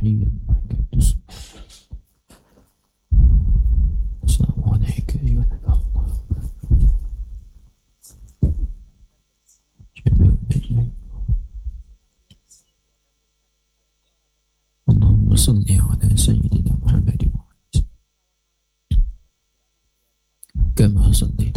عليكم وبركاته. السلام عليك أيها الأخ. اللهم صل على سيدنا محمد كما صليت